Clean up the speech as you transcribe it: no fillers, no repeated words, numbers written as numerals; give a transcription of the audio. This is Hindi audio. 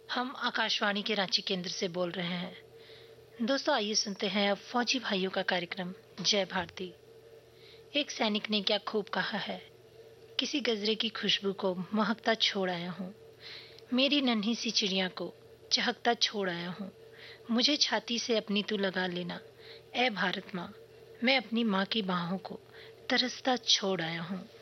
हम आकाशवाणी के रांची केंद्र से बोल रहे हैं। दोस्तों, आइए सुनते हैं अब फौजी भाइयों का कार्यक्रम जय भारती। एक सैनिक ने क्या खूब कहा है, किसी गजरे की खुशबू को महकता छोड़ आया हूँ, मेरी नन्ही सी चिड़िया को चहकता छोड़ आया हूँ। मुझे छाती से अपनी तू लगा लेना, ए भारत माँ, मैं अपनी माँ की बाहों को तरसता छोड़ आया हूँ।